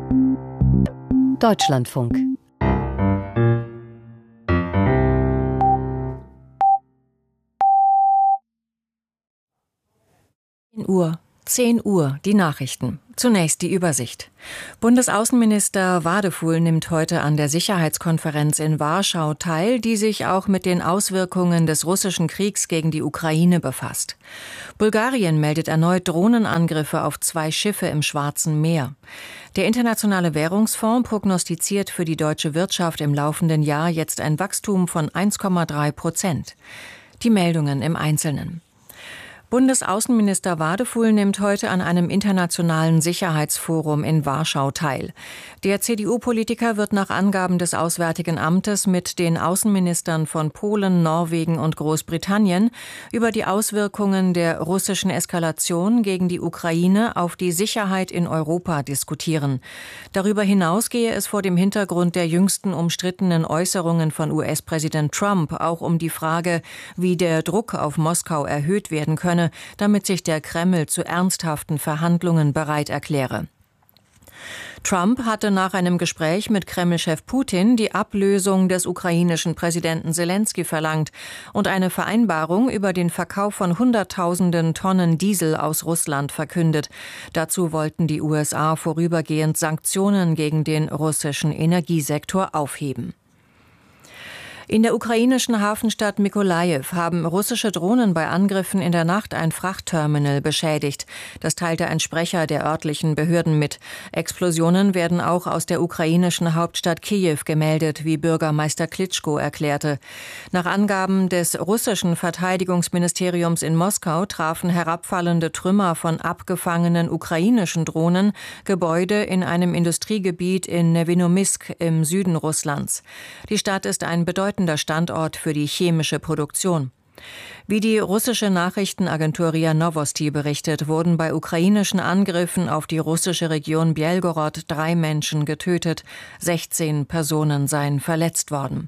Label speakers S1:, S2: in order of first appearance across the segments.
S1: Deutschlandfunk.
S2: Uhr, 10 Uhr, die Nachrichten. Zunächst die Übersicht. Bundesaußenminister Wadefuhl nimmt heute an der Sicherheitskonferenz in Warschau teil, die sich auch mit den Auswirkungen des russischen Kriegs gegen die Ukraine befasst. Bulgarien meldet erneut Drohnenangriffe auf 2 Schiffe im Schwarzen Meer. Der Internationale Währungsfonds prognostiziert für die deutsche Wirtschaft im laufenden Jahr jetzt ein Wachstum von 1,3%. Die Meldungen im Einzelnen. Bundesaußenminister Wadefuhl nimmt heute an einem internationalen Sicherheitsforum in Warschau teil. Der CDU-Politiker wird nach Angaben des Auswärtigen Amtes mit den Außenministern von Polen, Norwegen und Großbritannien über die Auswirkungen der russischen Eskalation gegen die Ukraine auf die Sicherheit in Europa diskutieren. Darüber hinaus gehe es vor dem Hintergrund der jüngsten umstrittenen Äußerungen von US-Präsident Trump auch um die Frage, wie der Druck auf Moskau erhöht werden könne, damit sich der Kreml zu ernsthaften Verhandlungen bereit erkläre. Trump hatte nach einem Gespräch mit Kreml-Chef Putin die Ablösung des ukrainischen Präsidenten Selenskyj verlangt und eine Vereinbarung über den Verkauf von Hunderttausenden Tonnen Diesel aus Russland verkündet. Dazu wollten die USA vorübergehend Sanktionen gegen den russischen Energiesektor aufheben. In der ukrainischen Hafenstadt Mykolajiw haben russische Drohnen bei Angriffen in der Nacht ein Frachtterminal beschädigt. Das teilte ein Sprecher der örtlichen Behörden mit. Explosionen werden auch aus der ukrainischen Hauptstadt Kiew gemeldet, wie Bürgermeister Klitschko erklärte. Nach Angaben des russischen Verteidigungsministeriums in Moskau trafen herabfallende Trümmer von abgefangenen ukrainischen Drohnen Gebäude in einem Industriegebiet in Nevinomysk im Süden Russlands. Die Stadt ist ein bedeutender Standort für die chemische Produktion. Wie die russische Nachrichtenagentur RIA Novosti berichtet, wurden bei ukrainischen Angriffen auf die russische Region Bjelgorod 3 Menschen getötet, 16 Personen seien verletzt worden.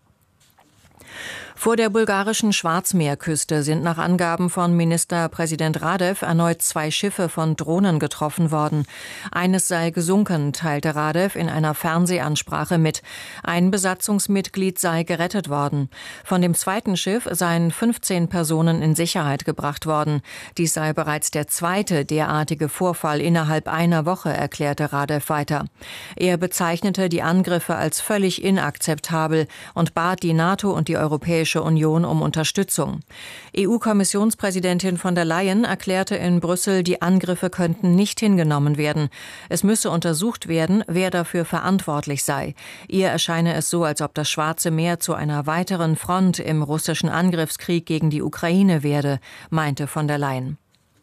S2: Vor der bulgarischen Schwarzmeerküste sind nach Angaben von Ministerpräsident Radev erneut 2 Schiffe von Drohnen getroffen worden. Eines sei gesunken, teilte Radev in einer Fernsehansprache mit. Ein Besatzungsmitglied sei gerettet worden. Von dem zweiten Schiff seien 15 Personen in Sicherheit gebracht worden. Dies sei bereits der zweite derartige Vorfall innerhalb einer Woche, erklärte Radev weiter. Er bezeichnete die Angriffe als völlig inakzeptabel und bat die NATO und die Europäische Union um Unterstützung. EU-Kommissionspräsidentin von der Leyen erklärte in Brüssel, die Angriffe könnten nicht hingenommen werden. Es müsse untersucht werden, wer dafür verantwortlich sei. Ihr erscheine es so, als ob das Schwarze Meer zu einer weiteren Front im russischen Angriffskrieg gegen die Ukraine werde, meinte von der Leyen.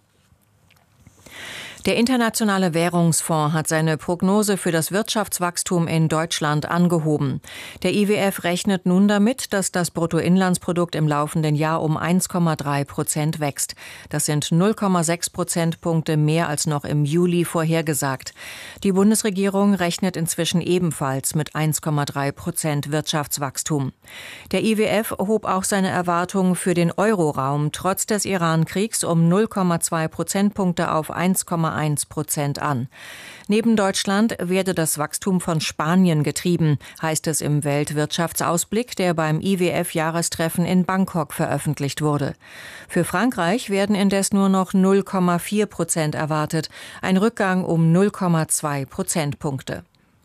S2: Der Internationale Währungsfonds hat seine Prognose für das Wirtschaftswachstum in Deutschland angehoben. Der IWF rechnet nun damit, dass das Bruttoinlandsprodukt im laufenden Jahr um 1,3% wächst. Das sind 0,6 Prozentpunkte mehr als noch im Juli vorhergesagt. Die Bundesregierung rechnet inzwischen ebenfalls mit 1,3% Wirtschaftswachstum. Der IWF hob auch seine Erwartungen für den Euroraum trotz des Iran-Kriegs um 0,2 Prozentpunkte auf 1,1% an. Neben Deutschland werde das Wachstum von Spanien getrieben, heißt es im Weltwirtschaftsausblick, der beim IWF-Jahrestreffen in Bangkok veröffentlicht wurde. Für Frankreich werden indes nur noch 0,4% erwartet, ein Rückgang um 0,2 Prozentpunkte.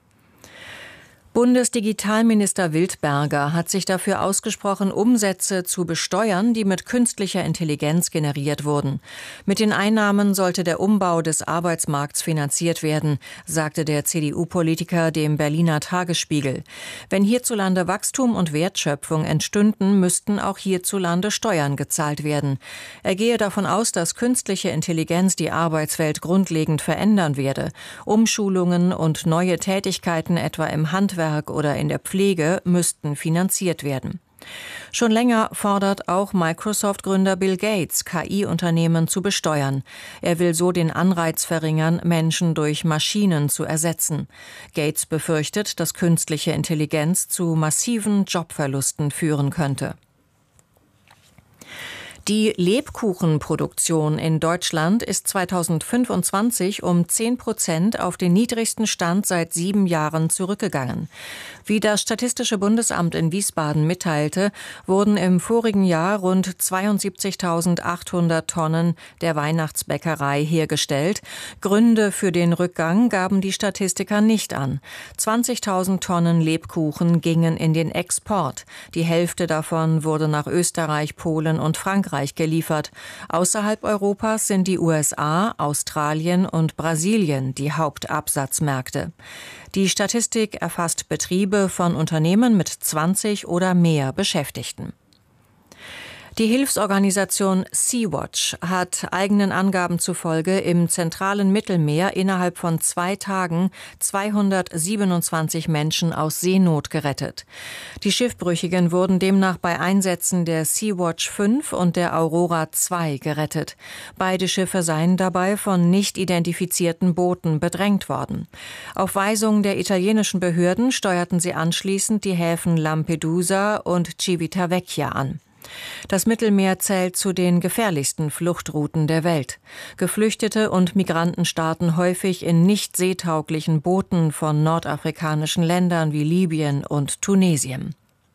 S2: Bundesdigitalminister Wildberger hat sich dafür ausgesprochen, Umsätze zu besteuern, die mit künstlicher Intelligenz generiert wurden. Mit den Einnahmen sollte der Umbau des Arbeitsmarkts finanziert werden, sagte der CDU-Politiker dem Berliner Tagesspiegel. Wenn hierzulande Wachstum und Wertschöpfung entstünden, müssten auch hierzulande Steuern gezahlt werden. Er gehe davon aus, dass künstliche Intelligenz die Arbeitswelt grundlegend verändern werde. Umschulungen und neue Tätigkeiten etwa im Handwerk oder in der Pflege müssten finanziert werden. Schon länger fordert auch Microsoft-Gründer Bill Gates, KI-Unternehmen zu besteuern. Er will so den Anreiz verringern, Menschen durch Maschinen zu ersetzen. Gates befürchtet, dass künstliche Intelligenz zu massiven Jobverlusten führen könnte. Die Lebkuchenproduktion in Deutschland ist 2025 um 10% auf den niedrigsten Stand seit 7 Jahren zurückgegangen. Wie das Statistische Bundesamt in Wiesbaden mitteilte, wurden im vorigen Jahr rund 72.800 Tonnen der Weihnachtsbäckerei hergestellt. Gründe für den Rückgang gaben die Statistiker nicht an. 20.000 Tonnen Lebkuchen gingen in den Export. Die Hälfte davon wurde nach Österreich, Polen und Frankreich geliefert. Außerhalb Europas sind die USA, Australien und Brasilien die Hauptabsatzmärkte. Die Statistik erfasst Betriebe von Unternehmen mit 20 oder mehr Beschäftigten. Die Hilfsorganisation Sea-Watch hat eigenen Angaben zufolge im zentralen Mittelmeer innerhalb von 2 Tagen 227 Menschen aus Seenot gerettet. Die Schiffbrüchigen wurden demnach bei Einsätzen der Sea-Watch 5 und der Aurora 2 gerettet. Beide Schiffe seien dabei von nicht identifizierten Booten bedrängt worden. Auf Weisung der italienischen Behörden steuerten sie anschließend die Häfen Lampedusa und Civitavecchia an. Das Mittelmeer zählt zu den gefährlichsten Fluchtrouten der Welt. Geflüchtete und Migranten starten häufig in nicht seetauglichen Booten von nordafrikanischen Ländern wie Libyen und Tunesien.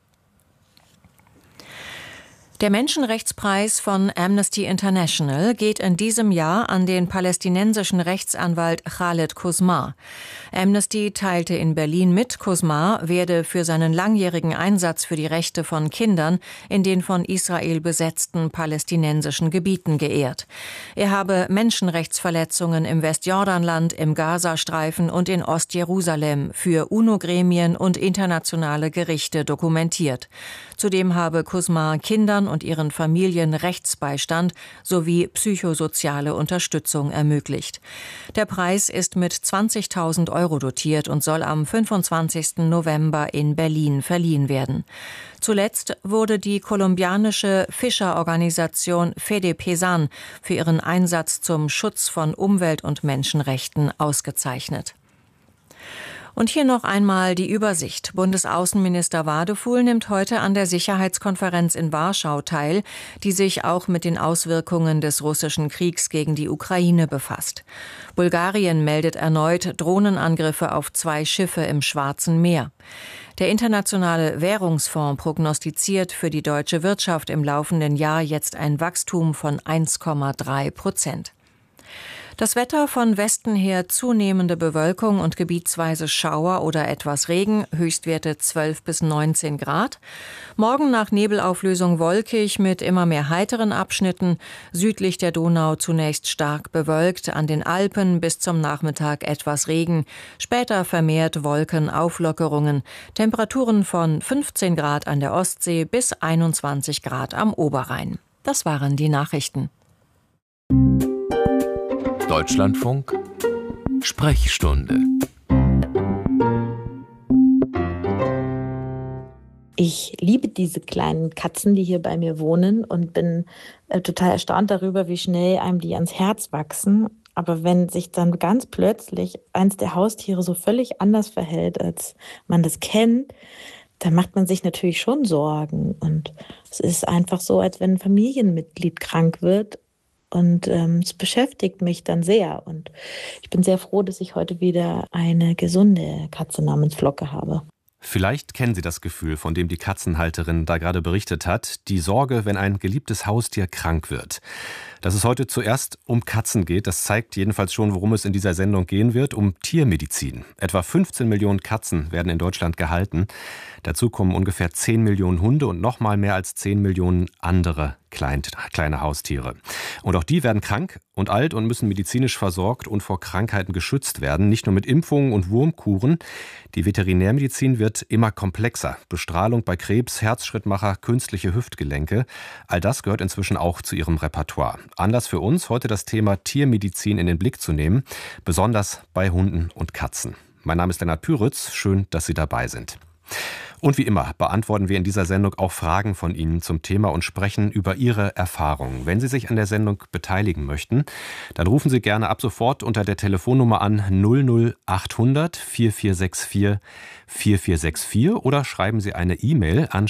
S2: Der Menschenrechtspreis von Amnesty International geht in diesem Jahr an den palästinensischen Rechtsanwalt Khaled Quzmar. Amnesty teilte in Berlin mit, Quzmar werde für seinen langjährigen Einsatz für die Rechte von Kindern in den von Israel besetzten palästinensischen Gebieten geehrt. Er habe Menschenrechtsverletzungen im Westjordanland, im Gazastreifen und in Ostjerusalem für UNO-Gremien und internationale Gerichte dokumentiert. Zudem habe Quzmar Kindern und ihren Familien Rechtsbeistand sowie psychosoziale Unterstützung ermöglicht. Der Preis ist mit 20.000 Euro dotiert und soll am 25. November in Berlin verliehen werden. Zuletzt wurde die kolumbianische Fischerorganisation Fede Pesan für ihren Einsatz zum Schutz von Umwelt- und Menschenrechten ausgezeichnet. Und hier noch einmal die Übersicht. Bundesaußenminister Wadefuhl nimmt heute an der Sicherheitskonferenz in Warschau teil, die sich auch mit den Auswirkungen des russischen Kriegs gegen die Ukraine befasst. Bulgarien meldet erneut Drohnenangriffe auf 2 Schiffe im Schwarzen Meer. Der Internationale Währungsfonds prognostiziert für die deutsche Wirtschaft im laufenden Jahr jetzt ein Wachstum von 1,3%. Das Wetter: von Westen her zunehmende Bewölkung und gebietsweise Schauer oder etwas Regen, Höchstwerte 12 bis 19 Grad. Morgen nach Nebelauflösung wolkig mit immer mehr heiteren Abschnitten. Südlich der Donau zunächst stark bewölkt, an den Alpen bis zum Nachmittag etwas Regen. Später vermehrt Wolkenauflockerungen. Temperaturen von 15 Grad an der Ostsee bis 21 Grad am Oberrhein. Das waren die Nachrichten.
S1: Deutschlandfunk Sprechstunde.
S3: Ich liebe diese kleinen Katzen, die hier bei mir wohnen, und bin total erstaunt darüber, wie schnell einem die ans Herz wachsen. Aber wenn sich dann ganz plötzlich eins der Haustiere so völlig anders verhält, als man das kennt, dann macht man sich natürlich schon Sorgen. Und es ist einfach so, als wenn ein Familienmitglied krank wird. Und es beschäftigt mich dann sehr. Und ich bin sehr froh, dass ich heute wieder eine gesunde Katze namens Flocke habe.
S4: Vielleicht kennen Sie das Gefühl, von dem die Katzenhalterin da gerade berichtet hat. Die Sorge, wenn ein geliebtes Haustier krank wird. Dass es heute zuerst um Katzen geht, das zeigt jedenfalls schon, worum es in dieser Sendung gehen wird, um Tiermedizin. Etwa 15 Millionen Katzen werden in Deutschland gehalten. Dazu kommen ungefähr 10 Millionen Hunde und noch mal mehr als 10 Millionen andere kleine Haustiere. Und auch die werden krank und alt und müssen medizinisch versorgt und vor Krankheiten geschützt werden. Nicht nur mit Impfungen und Wurmkuren. Die Veterinärmedizin wird immer komplexer. Bestrahlung bei Krebs, Herzschrittmacher, künstliche Hüftgelenke. All das gehört inzwischen auch zu ihrem Repertoire. Anlass für uns, heute das Thema Tiermedizin in den Blick zu nehmen. Besonders bei Hunden und Katzen. Mein Name ist Lennart Püritz. Schön, dass Sie dabei sind. Und wie immer beantworten wir in dieser Sendung auch Fragen von Ihnen zum Thema und sprechen über Ihre Erfahrungen. Wenn Sie sich an der Sendung beteiligen möchten, dann rufen Sie gerne ab sofort unter der Telefonnummer an 00800 4464 4464 oder schreiben Sie eine E-Mail an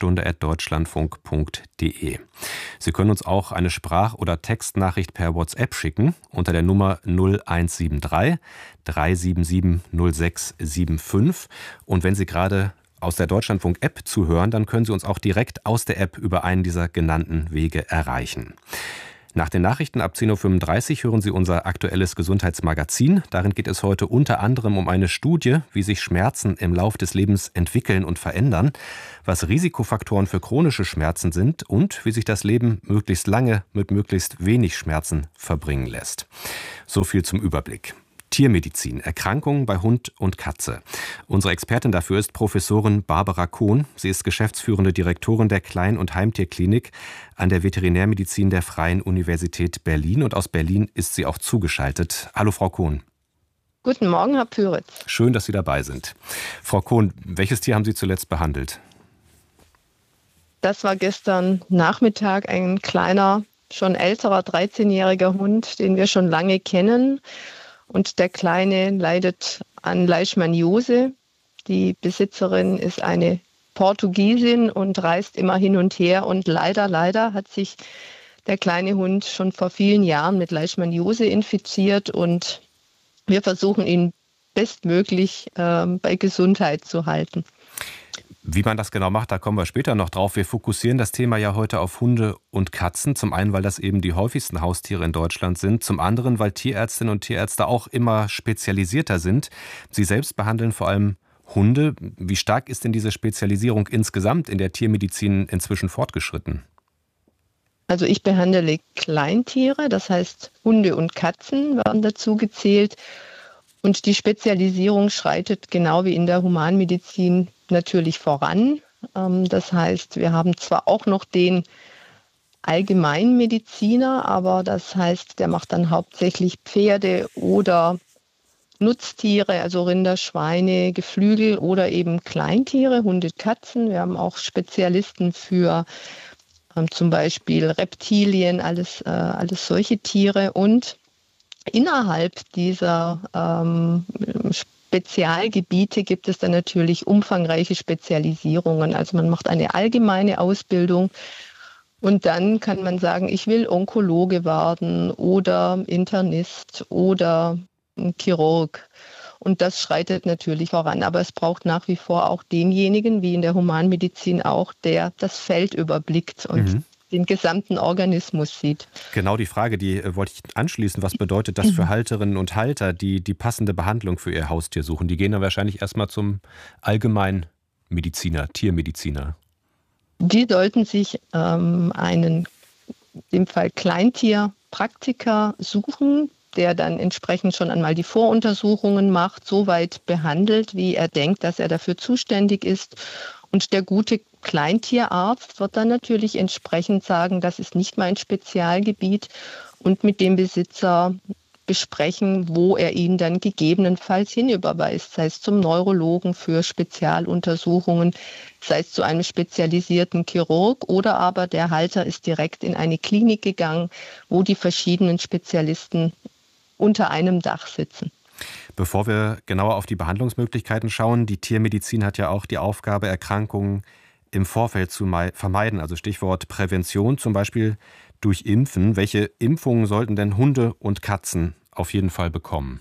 S4: sprechstunde@deutschlandfunk.de. Sie können uns auch eine Sprach- oder Textnachricht per WhatsApp schicken unter der Nummer 0173 377 0675. Und wenn Sie gerade aus der Deutschlandfunk-App zuhören, dann können Sie uns auch direkt aus der App über einen dieser genannten Wege erreichen. Nach den Nachrichten ab 10.35 Uhr hören Sie unser aktuelles Gesundheitsmagazin. Darin geht es heute unter anderem um eine Studie, wie sich Schmerzen im Lauf des Lebens entwickeln und verändern, was Risikofaktoren für chronische Schmerzen sind und wie sich das Leben möglichst lange mit möglichst wenig Schmerzen verbringen lässt. So viel zum Überblick. Tiermedizin, Erkrankungen bei Hund und Katze. Unsere Expertin dafür ist Professorin Barbara Kohn. Sie ist geschäftsführende Direktorin der Klein- und Heimtierklinik an der Veterinärmedizin der Freien Universität Berlin. Und aus Berlin ist sie auch zugeschaltet. Hallo, Frau Kohn.
S5: Guten Morgen, Herr Pyritz.
S4: Schön, dass Sie dabei sind. Frau Kohn, welches Tier haben Sie zuletzt behandelt?
S5: Das war gestern Nachmittag ein kleiner, schon älterer 13-jähriger Hund, den wir schon lange kennen. Und der Kleine leidet an Leishmaniose. Die Besitzerin ist eine Portugiesin und reist immer hin und her. Und leider hat sich der kleine Hund schon vor vielen Jahren mit Leishmaniose infiziert. Und wir versuchen ihn bestmöglich bei Gesundheit zu halten.
S4: Wie man das genau macht, da kommen wir später noch drauf. Wir fokussieren das Thema ja heute auf Hunde und Katzen. Zum einen, weil das eben die häufigsten Haustiere in Deutschland sind. Zum anderen, weil Tierärztinnen und Tierärzte auch immer spezialisierter sind. Sie selbst behandeln vor allem Hunde. Wie stark ist denn diese Spezialisierung insgesamt in der Tiermedizin inzwischen fortgeschritten?
S5: Also ich behandle Kleintiere, das heißt Hunde und Katzen werden dazu gezählt. Und die Spezialisierung schreitet genau wie in der Humanmedizin natürlich voran. Das heißt, wir haben zwar auch noch den Allgemeinmediziner, aber das heißt, der macht dann hauptsächlich Pferde oder Nutztiere, also Rinder, Schweine, Geflügel oder eben Kleintiere, Hunde, Katzen. Wir haben auch Spezialisten für zum Beispiel Reptilien, alles solche Tiere. Und innerhalb dieser Spezialgebiete gibt es dann natürlich umfangreiche Spezialisierungen. Also man macht eine allgemeine Ausbildung und dann kann man sagen, ich will Onkologe werden oder Internist oder Chirurg. Und das schreitet natürlich voran. Aber es braucht nach wie vor auch denjenigen, wie in der Humanmedizin auch, der das Feld überblickt und den gesamten Organismus sieht. Genau die Frage, die wollte ich anschließen. Was bedeutet das für Halterinnen und Halter, die die passende Behandlung für ihr Haustier suchen? Die gehen dann wahrscheinlich erstmal zum Allgemeinmediziner, Tiermediziner. Die sollten sich einen, in dem Fall Kleintierpraktiker suchen, der dann entsprechend schon einmal die Voruntersuchungen macht, so weit behandelt, wie er denkt, dass er dafür zuständig ist. Und der gute Kleintierarzt wird dann natürlich entsprechend sagen, das ist nicht mein Spezialgebiet und mit dem Besitzer besprechen, wo er ihn dann gegebenenfalls hinüberweist, sei es zum Neurologen für Spezialuntersuchungen, sei es zu einem spezialisierten Chirurg oder aber der Halter ist direkt in eine Klinik gegangen, wo die verschiedenen Spezialisten unter einem Dach sitzen. Bevor wir genauer auf die Behandlungsmöglichkeiten schauen, die Tiermedizin hat ja auch die Aufgabe, Erkrankungen im Vorfeld zu vermeiden. Also Stichwort Prävention, zum Beispiel durch Impfen. Welche Impfungen sollten denn Hunde und Katzen auf jeden Fall bekommen?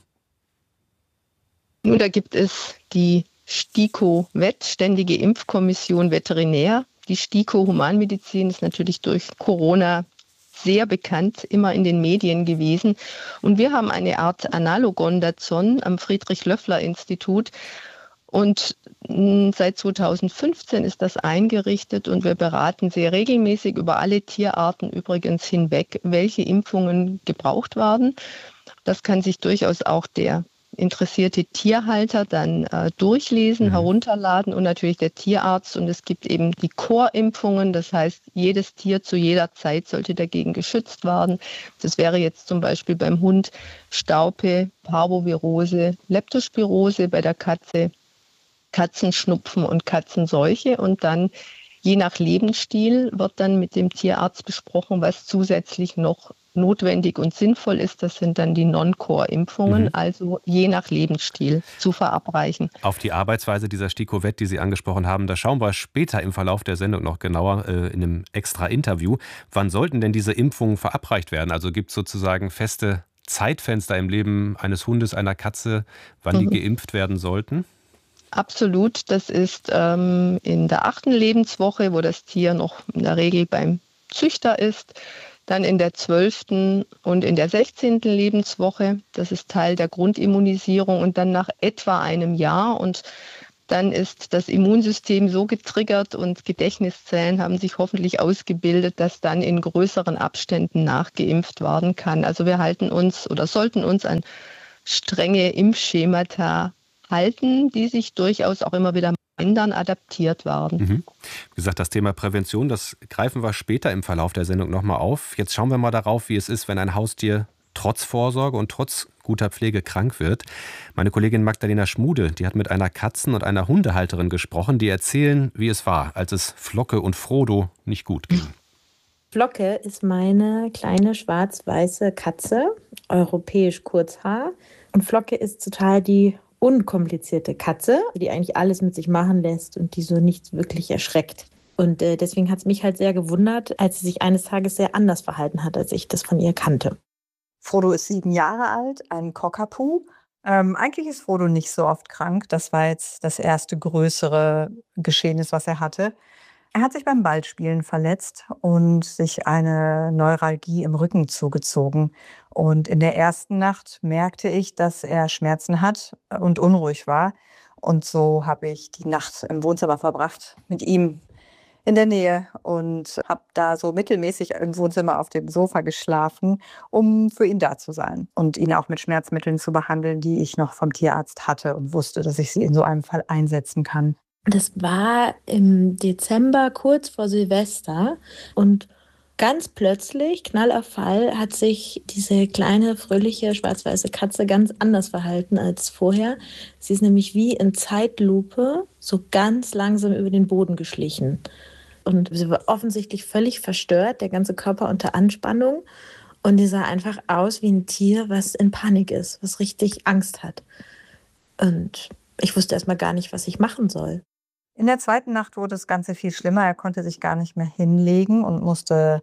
S5: Nun, da gibt es die STIKO-VET, Ständige Impfkommission Veterinär. Die STIKO Humanmedizin ist natürlich durch Corona sehr bekannt, immer in den Medien gewesen. Und wir haben eine Art Analogon davon am Friedrich-Löffler-Institut. Und seit 2015 ist das eingerichtet und wir beraten sehr regelmäßig über alle Tierarten übrigens hinweg, welche Impfungen gebraucht werden. Das kann sich durchaus auch der interessierte Tierhalter dann durchlesen, herunterladen und natürlich der Tierarzt. Und es gibt eben die Core-Impfungen, das heißt, jedes Tier zu jeder Zeit sollte dagegen geschützt werden. Das wäre jetzt zum Beispiel beim Hund Staupe, Parvovirose, Leptospirose, bei der Katze Katzenschnupfen und Katzenseuche. Und dann je nach Lebensstil wird dann mit dem Tierarzt besprochen, was zusätzlich noch notwendig und sinnvoll ist. Das sind dann die Non-Core-Impfungen, also je nach Lebensstil zu verabreichen.
S4: Auf die Arbeitsweise dieser STIKO-Vet, die Sie angesprochen haben, da schauen wir später im Verlauf der Sendung noch genauer in einem extra Interview. Wann sollten denn diese Impfungen verabreicht werden? Also gibt es sozusagen feste Zeitfenster im Leben eines Hundes, einer Katze, wann die geimpft werden sollten?
S5: Absolut. Das ist in der 8. Lebenswoche, wo das Tier noch in der Regel beim Züchter ist. Dann in der 12. und in der 16. Lebenswoche. Das ist Teil der Grundimmunisierung. Und dann nach etwa einem Jahr. Und dann ist das Immunsystem so getriggert und Gedächtniszellen haben sich hoffentlich ausgebildet, dass dann in größeren Abständen nachgeimpft werden kann. Also wir halten uns oder sollten uns an strenge Impfschemata halten, die sich durchaus auch immer wieder ändern, adaptiert werden.
S4: Wie gesagt, das Thema Prävention, das greifen wir später im Verlauf der Sendung nochmal auf. Jetzt schauen wir mal darauf, wie es ist, wenn ein Haustier trotz Vorsorge und trotz guter Pflege krank wird. Meine Kollegin Magdalena Schmude, die hat mit einer Katzen- und einer Hundehalterin gesprochen, die erzählen, wie es war, als es Flocke und Frodo nicht gut ging.
S3: Flocke ist meine kleine schwarz-weiße Katze, europäisch Kurzhaar. Und Flocke ist total die unkomplizierte Katze, die eigentlich alles mit sich machen lässt und die so nichts wirklich erschreckt. Und deswegen hat es mich halt sehr gewundert, als sie sich eines Tages sehr anders verhalten hat, als ich das von ihr kannte.
S6: Frodo ist 7 Jahre alt, ein Cockapoo. Eigentlich ist Frodo nicht so oft krank. Das war jetzt das erste größere Geschehnis, was er hatte. Er hat sich beim Ballspielen verletzt und sich eine Neuralgie im Rücken zugezogen. Und in der ersten Nacht merkte ich, dass er Schmerzen hat und unruhig war. Und so habe ich die Nacht im Wohnzimmer verbracht mit ihm in der Nähe und habe da so mittelmäßig im Wohnzimmer auf dem Sofa geschlafen, um für ihn da zu sein und ihn auch mit Schmerzmitteln zu behandeln, die ich noch vom Tierarzt hatte und wusste, dass ich sie in so einem Fall einsetzen kann.
S3: Das war im Dezember, kurz vor Silvester. Und ganz plötzlich, knaller Fall, hat sich diese kleine, fröhliche, schwarz-weiße Katze ganz anders verhalten als vorher. Sie ist nämlich wie in Zeitlupe so ganz langsam über den Boden geschlichen. Und sie war offensichtlich völlig verstört, der ganze Körper unter Anspannung. Und die sah einfach aus wie ein Tier, was in Panik ist, was richtig Angst hat. Und ich wusste erstmal gar nicht, was ich machen soll.
S6: In der zweiten Nacht wurde das Ganze viel schlimmer. Er konnte sich gar nicht mehr hinlegen und musste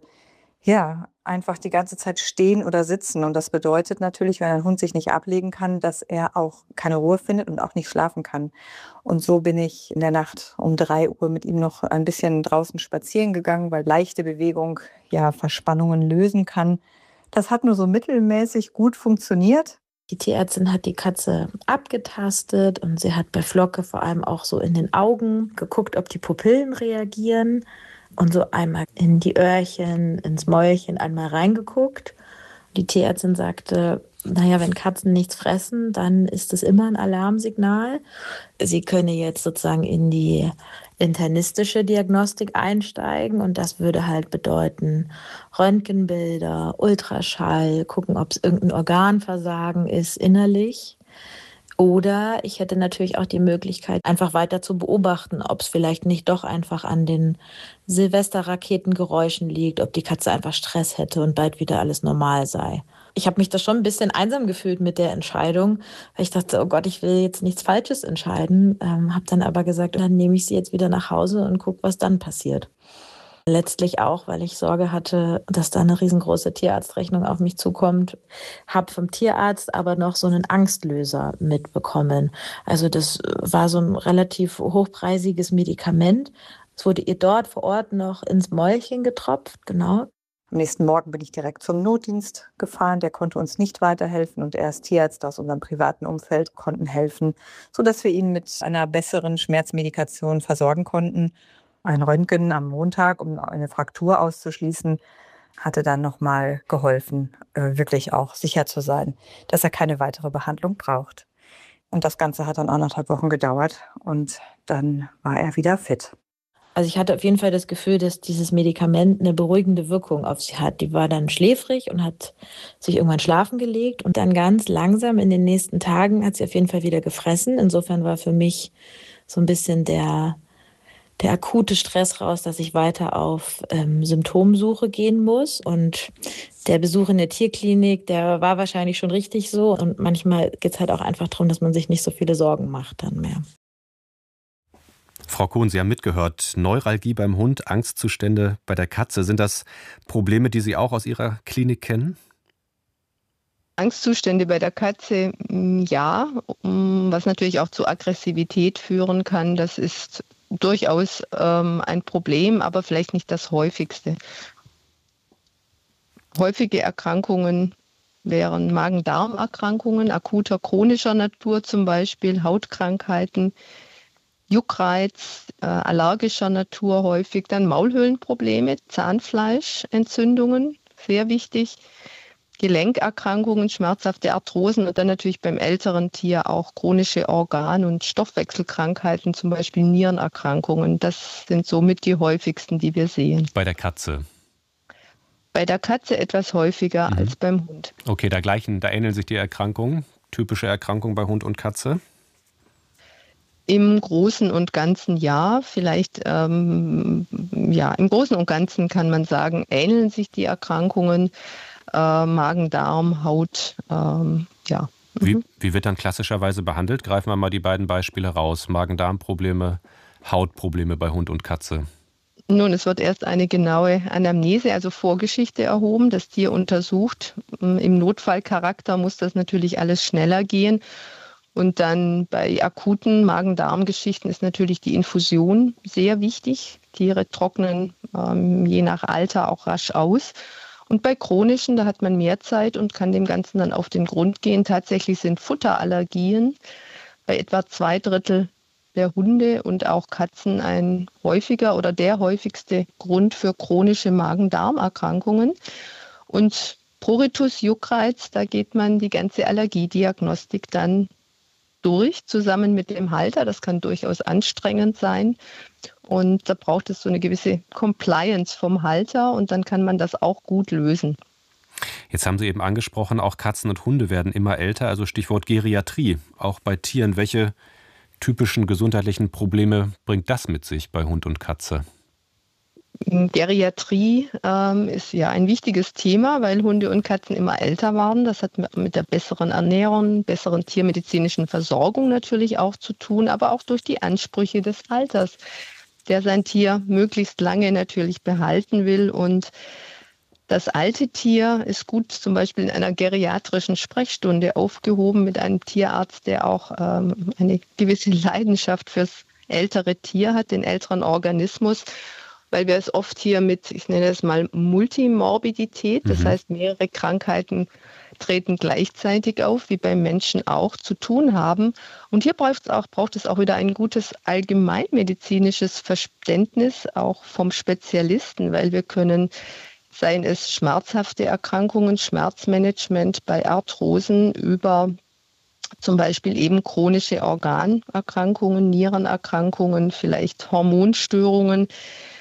S6: einfach die ganze Zeit stehen oder sitzen. Und das bedeutet natürlich, wenn ein Hund sich nicht ablegen kann, dass er auch keine Ruhe findet und auch nicht schlafen kann. Und so bin ich in der Nacht um 3 Uhr mit ihm noch ein bisschen draußen spazieren gegangen, weil leichte Bewegung Verspannungen lösen kann. Das hat nur so mittelmäßig gut funktioniert.
S3: Die Tierärztin hat die Katze abgetastet und sie hat bei Flocke vor allem auch so in den Augen geguckt, ob die Pupillen reagieren und so einmal in die Öhrchen, ins Mäulchen einmal reingeguckt. Die Tierärztin sagte, wenn Katzen nichts fressen, dann ist das immer ein Alarmsignal. Sie könne jetzt sozusagen in die internistische Diagnostik einsteigen und das würde halt bedeuten Röntgenbilder, Ultraschall, gucken, ob es irgendein Organversagen ist innerlich. Oder ich hätte natürlich auch die Möglichkeit, einfach weiter zu beobachten, ob es vielleicht nicht doch einfach an den Silvesterraketengeräuschen liegt, ob die Katze einfach Stress hätte und bald wieder alles normal sei. Ich habe mich da schon ein bisschen einsam gefühlt mit der Entscheidung, weil ich dachte, oh Gott, ich will jetzt nichts Falsches entscheiden. Habe dann aber gesagt, dann nehme ich sie jetzt wieder nach Hause und gucke, was dann passiert. Letztlich auch, weil ich Sorge hatte, dass da eine riesengroße Tierarztrechnung auf mich zukommt. Habe vom Tierarzt aber noch so einen Angstlöser mitbekommen. Also das war so ein relativ hochpreisiges Medikament. Es wurde ihr dort vor Ort noch ins Mäulchen getropft, genau.
S6: Am nächsten Morgen bin ich direkt zum Notdienst gefahren. Der konnte uns nicht weiterhelfen und erst Tierärzte aus unserem privaten Umfeld konnten helfen, sodass wir ihn mit einer besseren Schmerzmedikation versorgen konnten. Ein Röntgen am Montag, um eine Fraktur auszuschließen, hatte dann nochmal geholfen, wirklich auch sicher zu sein, dass er keine weitere Behandlung braucht. Und das Ganze hat dann 1,5 Wochen gedauert und dann war er wieder fit.
S3: Also ich hatte auf jeden Fall das Gefühl, dass dieses Medikament eine beruhigende Wirkung auf sie hat. Die war dann schläfrig und hat sich irgendwann schlafen gelegt und dann ganz langsam in den nächsten Tagen hat sie auf jeden Fall wieder gefressen. Insofern war für mich so ein bisschen der akute Stress raus, dass ich weiter auf Symptomsuche gehen muss. Und der Besuch in der Tierklinik, der war wahrscheinlich schon richtig so. Und manchmal geht es halt auch einfach darum, dass man sich nicht so viele Sorgen macht dann mehr.
S4: Frau Kohn, Sie haben mitgehört, Neuralgie beim Hund, Angstzustände bei der Katze. Sind das Probleme, die Sie auch aus Ihrer Klinik kennen?
S5: Angstzustände bei der Katze, ja, was natürlich auch zu Aggressivität führen kann. Das ist durchaus ein Problem, aber vielleicht nicht das häufigste. Häufige Erkrankungen wären Magen-Darm-Erkrankungen, akuter chronischer Natur zum Beispiel, Hautkrankheiten, Juckreiz, allergischer Natur häufig, dann Maulhöhlenprobleme, Zahnfleischentzündungen, sehr wichtig, Gelenkerkrankungen, schmerzhafte Arthrosen und dann natürlich beim älteren Tier auch chronische Organ- und Stoffwechselkrankheiten, zum Beispiel Nierenerkrankungen. Das sind somit die häufigsten, die wir sehen.
S4: Bei der Katze?
S5: Bei der Katze etwas häufiger als beim Hund.
S4: Okay, da ähneln sich die Erkrankungen, typische Erkrankungen bei Hund und Katze?
S5: Im Großen und Ganzen ja, vielleicht im Großen und Ganzen kann man sagen, ähneln sich die Erkrankungen, Magen, Darm, Haut, ja.
S4: Wie wird dann klassischerweise behandelt? Greifen wir mal die beiden Beispiele raus. Magen-Darm-Probleme, Hautprobleme bei Hund und Katze.
S5: Nun, es wird erst eine genaue Anamnese, also Vorgeschichte erhoben, das Tier untersucht. Im Notfallcharakter muss das natürlich alles schneller gehen. Und dann bei akuten Magen-Darm-Geschichten ist natürlich die Infusion sehr wichtig. Tiere trocknen je nach Alter auch rasch aus. Und bei chronischen, da hat man mehr Zeit und kann dem Ganzen dann auf den Grund gehen. Tatsächlich sind Futterallergien bei etwa 2/3 der Hunde und auch Katzen ein häufiger oder der häufigste Grund für chronische Magen-Darm-Erkrankungen. Und Pruritus, Juckreiz, da geht man die ganze Allergiediagnostik dann durch, zusammen mit dem Halter. Das kann durchaus anstrengend sein. Und da braucht es so eine gewisse Compliance vom Halter und dann kann man das auch gut lösen.
S4: Jetzt haben Sie eben angesprochen, auch Katzen und Hunde werden immer älter, also Stichwort Geriatrie. Auch bei Tieren, welche typischen gesundheitlichen Probleme bringt das mit sich bei Hund und Katze?
S5: Geriatrie ist ja ein wichtiges Thema, weil Hunde und Katzen immer älter werden. Das hat mit der besseren Ernährung, besseren tiermedizinischen Versorgung natürlich auch zu tun, aber auch durch die Ansprüche des Halters, der sein Tier möglichst lange natürlich behalten will. Und das alte Tier ist gut zum Beispiel in einer geriatrischen Sprechstunde aufgehoben mit einem Tierarzt, der auch eine gewisse Leidenschaft fürs ältere Tier hat, den älteren Organismus, weil wir es oft hier mit, ich nenne es mal Multimorbidität, das heißt mehrere Krankheiten treten gleichzeitig auf, wie beim Menschen auch, zu tun haben. Und hier braucht es auch wieder ein gutes allgemeinmedizinisches Verständnis, auch vom Spezialisten, weil wir können, seien es schmerzhafte Erkrankungen, Schmerzmanagement bei Arthrosen über zum Beispiel eben chronische Organerkrankungen, Nierenerkrankungen, vielleicht Hormonstörungen,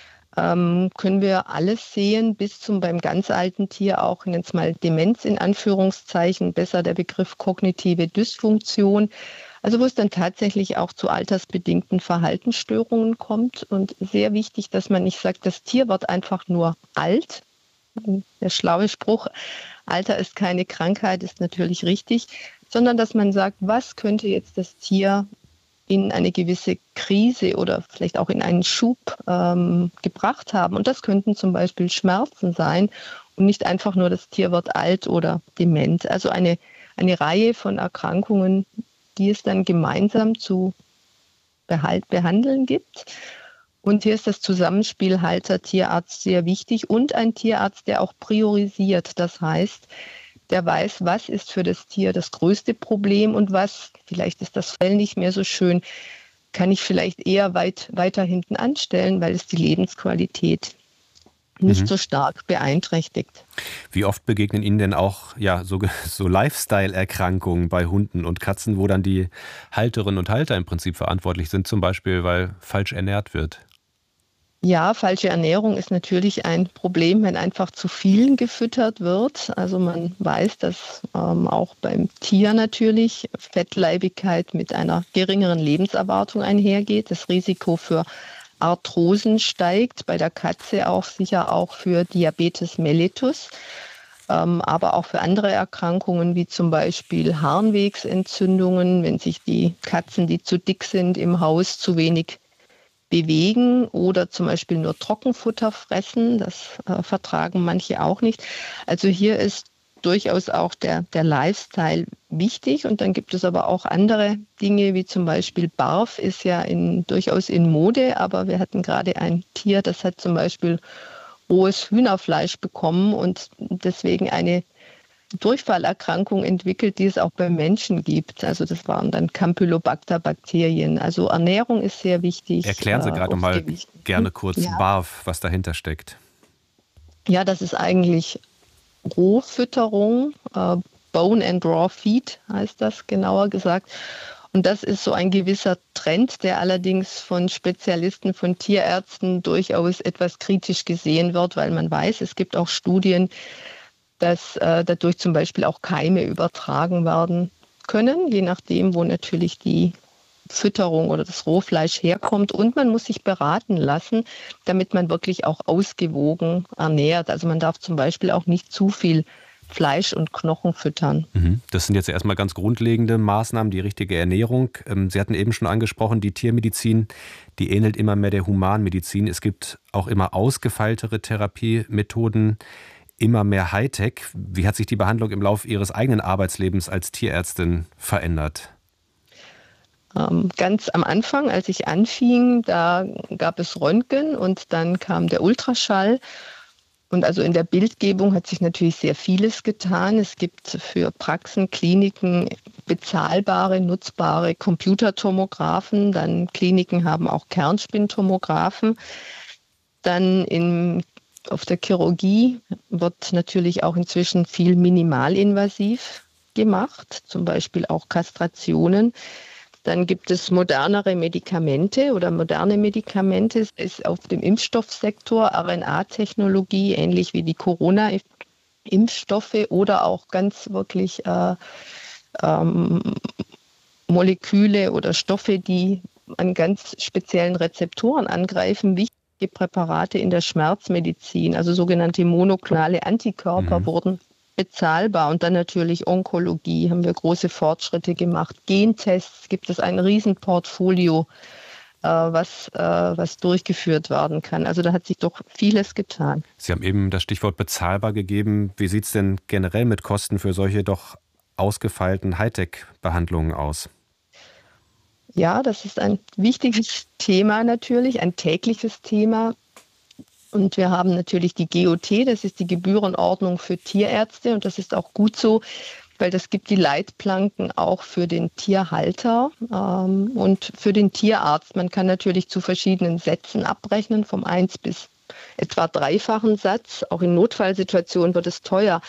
S5: können wir alles sehen, bis zum beim ganz alten Tier auch, jetzt mal Demenz in Anführungszeichen, besser der Begriff kognitive Dysfunktion, also wo es dann tatsächlich auch zu altersbedingten Verhaltensstörungen kommt. Und sehr wichtig, dass man nicht sagt, das Tier wird einfach nur alt. Der schlaue Spruch, Alter ist keine Krankheit, ist natürlich richtig, sondern dass man sagt, was könnte jetzt das Tier in eine gewisse Krise oder vielleicht auch in einen Schub gebracht haben. Und das könnten zum Beispiel Schmerzen sein und nicht einfach nur, das Tier wird alt oder dement. Also eine Reihe von Erkrankungen, die es dann gemeinsam zu behandeln gibt. Und hier ist das Zusammenspiel Halter-Tierarzt sehr wichtig und ein Tierarzt, der auch priorisiert. Das heißt, der weiß, was ist für das Tier das größte Problem und was, vielleicht ist das Fell nicht mehr so schön, kann ich vielleicht eher weiter hinten anstellen, weil es die Lebensqualität nicht so stark beeinträchtigt.
S4: Wie oft begegnen Ihnen denn auch so Lifestyle-Erkrankungen bei Hunden und Katzen, wo dann die Halterinnen und Halter im Prinzip verantwortlich sind, zum Beispiel, weil falsch ernährt wird?
S5: Ja, falsche Ernährung ist natürlich ein Problem, wenn einfach zu viel gefüttert wird. Also man weiß, dass auch beim Tier natürlich Fettleibigkeit mit einer geringeren Lebenserwartung einhergeht. Das Risiko für Arthrosen steigt, bei der Katze auch sicher auch für Diabetes mellitus, aber auch für andere Erkrankungen wie zum Beispiel Harnwegsentzündungen, wenn sich die Katzen, die zu dick sind, im Haus zu wenig bewegen oder zum Beispiel nur Trockenfutter fressen. Das vertragen manche auch nicht. Also hier ist durchaus auch der Lifestyle wichtig. Und dann gibt es aber auch andere Dinge, wie zum Beispiel Barf ist ja durchaus in Mode. Aber wir hatten gerade ein Tier, das hat zum Beispiel rohes Hühnerfleisch bekommen und deswegen eine Durchfallerkrankung entwickelt, die es auch beim Menschen gibt. Also das waren dann Campylobacter-Bakterien. Also Ernährung ist sehr wichtig.
S4: Erklären Sie gerade mal gerne kurz BARF, was dahinter steckt.
S5: Ja, das ist eigentlich Rohfütterung, Bone and Raw Feed heißt das genauer gesagt. Und das ist so ein gewisser Trend, der allerdings von Spezialisten, von Tierärzten durchaus etwas kritisch gesehen wird, weil man weiß, es gibt auch Studien, dass dadurch zum Beispiel auch Keime übertragen werden können, je nachdem, wo natürlich die Fütterung oder das Rohfleisch herkommt. Und man muss sich beraten lassen, damit man wirklich auch ausgewogen ernährt. Also man darf zum Beispiel auch nicht zu viel Fleisch und Knochen füttern.
S4: Das sind jetzt erstmal ganz grundlegende Maßnahmen, die richtige Ernährung. Sie hatten eben schon angesprochen, die Tiermedizin, die ähnelt immer mehr der Humanmedizin. Es gibt auch immer ausgefeiltere Therapiemethoden, immer mehr Hightech. Wie hat sich die Behandlung im Laufe Ihres eigenen Arbeitslebens als Tierärztin verändert?
S5: Ganz am Anfang, als ich anfing, da gab es Röntgen und dann kam der Ultraschall. Und also in der Bildgebung hat sich natürlich sehr vieles getan. Es gibt für Praxen, Kliniken bezahlbare, nutzbare Computertomographen. Dann Kliniken haben auch Kernspintomographen. Dann auf der Chirurgie wird natürlich auch inzwischen viel minimalinvasiv gemacht, zum Beispiel auch Kastrationen. Dann gibt es moderne Medikamente. Es ist auf dem Impfstoffsektor RNA-Technologie, ähnlich wie die Corona-Impfstoffe oder auch ganz wirklich Moleküle oder Stoffe, die an ganz speziellen Rezeptoren angreifen. Wichtige Präparate in der Schmerzmedizin, also sogenannte monoklonale Antikörper, wurden bezahlbar. Und dann natürlich Onkologie, haben wir große Fortschritte gemacht. Gentests gibt es ein Riesenportfolio, was durchgeführt werden kann. Also da hat sich doch vieles getan.
S4: Sie haben eben das Stichwort bezahlbar gegeben. Wie sieht es denn generell mit Kosten für solche doch ausgefeilten Hightech-Behandlungen aus?
S5: Ja, das ist ein wichtiges Thema natürlich, ein tägliches Thema. Und wir haben natürlich die GOT, das ist die Gebührenordnung für Tierärzte. Und das ist auch gut so, weil das gibt die Leitplanken auch für den Tierhalter und für den Tierarzt. Man kann natürlich zu verschiedenen Sätzen abrechnen, vom 1 bis etwa 3-fachen Satz. Auch in Notfallsituationen wird es teuer.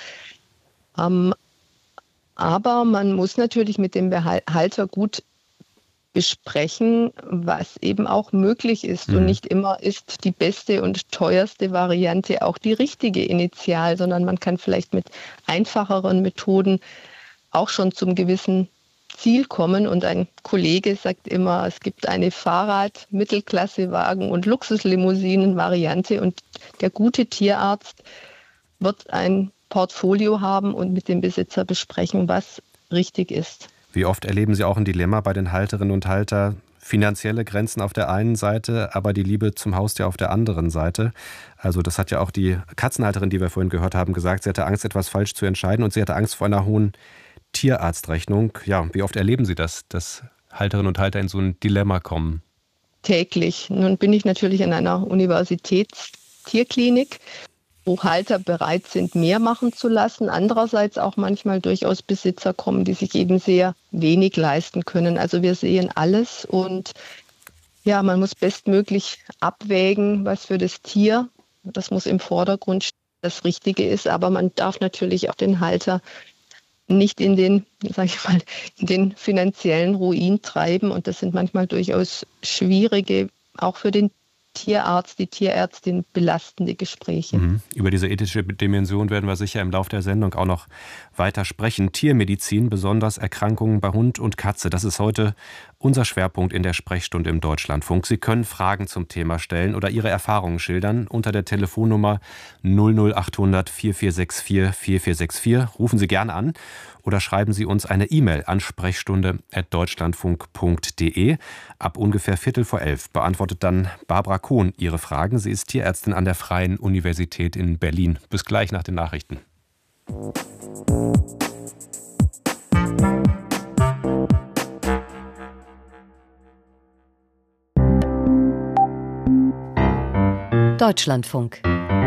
S5: Aber man muss natürlich mit dem Halter gut besprechen, was eben auch möglich ist. Und nicht immer ist die beste und teuerste Variante auch die richtige initial, sondern man kann vielleicht mit einfacheren Methoden auch schon zum gewissen Ziel kommen. Und ein Kollege sagt immer, es gibt eine Fahrrad-, Mittelklassewagen- und Luxuslimousinen-Variante. Und der gute Tierarzt wird ein Portfolio haben und mit dem Besitzer besprechen, was richtig ist.
S4: Wie oft erleben Sie auch ein Dilemma bei den Halterinnen und Haltern? Finanzielle Grenzen auf der einen Seite, aber die Liebe zum Haustier auf der anderen Seite. Also das hat ja auch die Katzenhalterin, die wir vorhin gehört haben, gesagt. Sie hatte Angst, etwas falsch zu entscheiden und sie hatte Angst vor einer hohen Tierarztrechnung. Ja, wie oft erleben Sie das, dass Halterinnen und Halter in so ein Dilemma kommen?
S5: Täglich. Nun bin ich natürlich in einer Universitätstierklinik, wo Halter bereit sind, mehr machen zu lassen. Andererseits auch manchmal durchaus Besitzer kommen, die sich eben sehr wenig leisten können. Also wir sehen alles und ja, man muss bestmöglich abwägen, was für das Tier, das muss im Vordergrund stehen, das Richtige ist. Aber man darf natürlich auch den Halter nicht in den finanziellen Ruin treiben. Und das sind manchmal durchaus schwierige, auch für den Tierarzt, die Tierärztin belastende Gespräche.
S4: Über diese ethische Dimension werden wir sicher im Laufe der Sendung auch noch weiter sprechen. Tiermedizin, besonders Erkrankungen bei Hund und Katze, das ist heute unser Schwerpunkt in der Sprechstunde im Deutschlandfunk. Sie können Fragen zum Thema stellen oder Ihre Erfahrungen schildern unter der Telefonnummer 00800 4464 4464. Rufen Sie gerne an oder schreiben Sie uns eine E-Mail an sprechstunde@deutschlandfunk.de. Ab ungefähr 11:15 beantwortet dann Barbara Kohn Ihre Fragen. Sie ist Tierärztin an der Freien Universität in Berlin. Bis gleich nach den Nachrichten.
S7: Deutschlandfunk.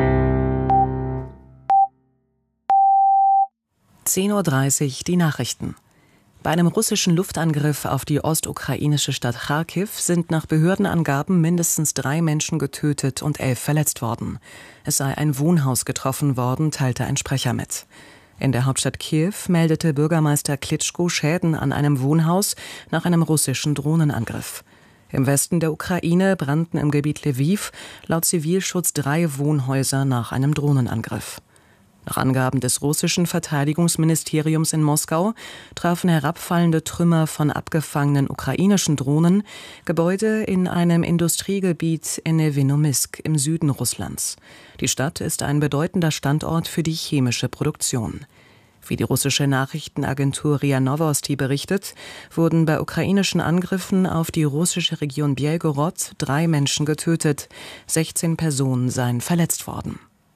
S2: 10:30 Uhr die Nachrichten. Bei einem russischen Luftangriff auf die ostukrainische Stadt Charkiw sind nach Behördenangaben mindestens 3 Menschen getötet und 11 verletzt worden. Es sei ein Wohnhaus getroffen worden, teilte ein Sprecher mit. In der Hauptstadt Kiew meldete Bürgermeister Klitschko Schäden an einem Wohnhaus nach einem russischen Drohnenangriff. Im Westen der Ukraine brannten im Gebiet Lviv laut Zivilschutz 3 Wohnhäuser nach einem Drohnenangriff. Nach Angaben des russischen Verteidigungsministeriums in Moskau trafen herabfallende Trümmer von abgefangenen ukrainischen Drohnen Gebäude in einem Industriegebiet in Nevinomisk im Süden Russlands. Die Stadt ist ein bedeutender Standort für die chemische Produktion. Wie die russische Nachrichtenagentur RIA Novosti berichtet, wurden bei ukrainischen Angriffen auf die russische Region Belgorod 3 Menschen getötet, 16 Personen seien verletzt worden.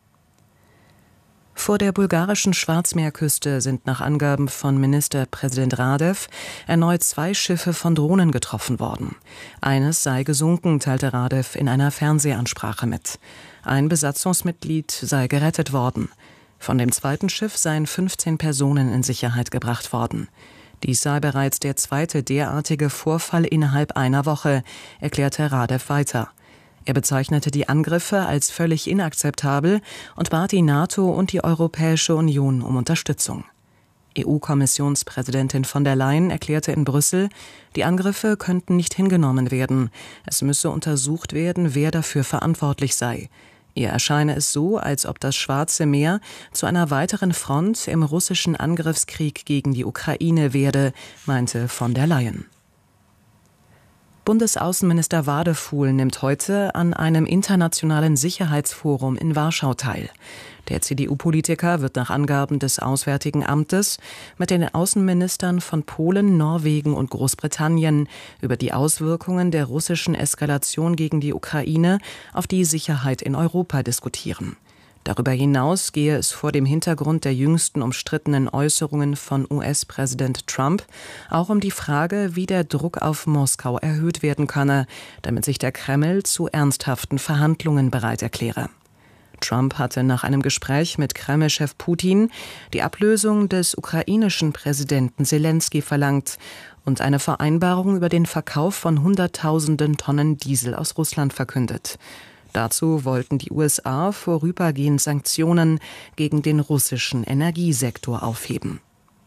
S2: Vor der bulgarischen Schwarzmeerküste sind nach Angaben von Ministerpräsident Radev erneut 2 Schiffe von Drohnen getroffen worden. Eines sei gesunken, teilte Radev in einer Fernsehansprache mit. Ein Besatzungsmitglied sei gerettet worden. Von dem zweiten Schiff seien 15 Personen in Sicherheit gebracht worden. Dies sei bereits der 2. derartige Vorfall innerhalb einer Woche, erklärte Radev weiter. Er bezeichnete die Angriffe als völlig inakzeptabel und bat die NATO und die Europäische Union um Unterstützung. EU-Kommissionspräsidentin von der Leyen erklärte in Brüssel, die Angriffe könnten nicht hingenommen werden. Es müsse untersucht werden, wer dafür verantwortlich sei. Ihr erscheine es so, als ob das Schwarze Meer zu einer weiteren Front im russischen Angriffskrieg gegen die Ukraine werde, meinte von der Leyen. Bundesaußenminister Wadefuhl nimmt heute an einem internationalen Sicherheitsforum in Warschau teil. Der CDU-Politiker wird nach Angaben des Auswärtigen Amtes mit den Außenministern von Polen, Norwegen und Großbritannien über die Auswirkungen der russischen Eskalation gegen die Ukraine auf die Sicherheit in Europa diskutieren. Darüber hinaus gehe es vor dem Hintergrund der jüngsten umstrittenen Äußerungen von US-Präsident Trump auch um die Frage, wie der Druck auf Moskau erhöht werden könne, damit sich der Kreml zu ernsthaften Verhandlungen bereit erkläre. Trump hatte nach einem Gespräch mit Kreml-Chef Putin die Ablösung des ukrainischen Präsidenten Selenskyj verlangt und eine Vereinbarung über den Verkauf von Hunderttausenden Tonnen Diesel aus Russland verkündet. Dazu wollten die USA vorübergehend Sanktionen gegen den russischen Energiesektor aufheben.